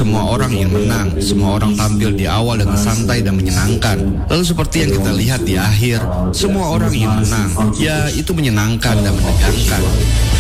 semua orang ingin menang. Semua orang tampil di awal dengan santai dan menyenangkan. Lalu seperti yang kita lihat di akhir, semua orang ingin menang. Ya, itu menyenangkan dan menegangkan.